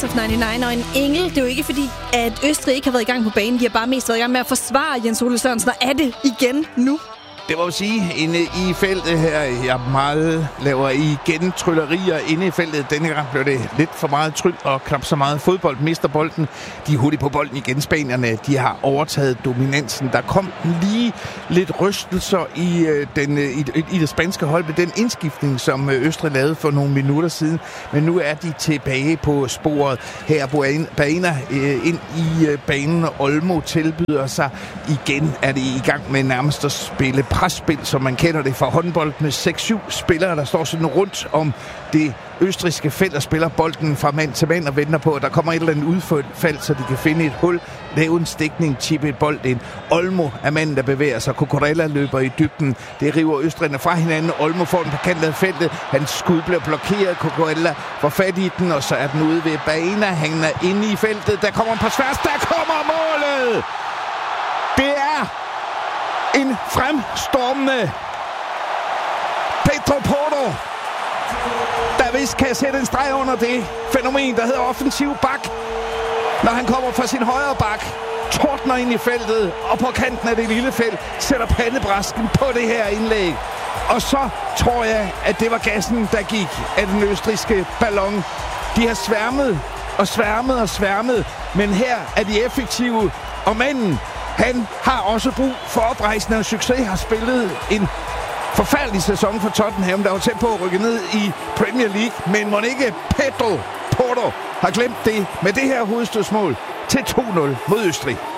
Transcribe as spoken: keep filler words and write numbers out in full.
Sons of nioghalvfems og en engel. Det er jo ikke fordi, at Østrig ikke har været i gang på banen. De har bare mest været i gang med at forsvare Jens Ole Sørensen. Og er det igen nu? Det må man sige, inde i feltet her, jeg meget laver igen tryllerier inde i feltet. Denne gang blev det lidt for meget tryl og knap så meget fodbold. Mister bolden. De er hurtigt på bolden igen. Spanierne, de har overtaget dominansen. Der kom lige lidt rystelser i, øh, den, øh, i, i det spanske hold med den indskiftning, som øh, Østrig lavede for nogle minutter siden. Men nu er de tilbage på sporet. Her er Baena øh, ind i øh, banen. Olmo tilbyder sig. Igen er det i gang med nærmest at spille presspil, som man kender det fra håndbold, med seks syv spillere, der står sådan rundt om det østrigske felt og spiller bolden fra mand til mand og venter på, at der kommer et eller andet udfald, så de kan finde et hul, lave en stikning, chippe et bold ind. Olmo er manden, der bevæger sig. Cucurella løber i dybden. Det river østrigerne fra hinanden. Olmo får den på kanten af feltet. Hans skud bliver blokeret. Cucurella får fat i den, og så er den ude ved Baena. Han er inde i feltet. Der kommer en på tværs. Der kommer målet! Det er en fremstormende Pedro Porro, der vist kan sætte en streg under det fænomen, der hedder offensiv bak. Når han kommer fra sin højre bak, tordner ind i feltet, og på kanten af det lille felt, sætter pandebrasken på det her indlæg. Og så tror jeg, at det var gassen, der gik af den østrigske ballon. De har sværmet og sværmet og sværmet, men her er de effektive, og manden, han har også brug for oprejsende og succes, har spillet en forfærdelig sæson for Tottenham, der var tæt på at rykke ned i Premier League, men må ikke Pedro Porro har glemt det med det her hovedstødsmål til to nul mod Østrig.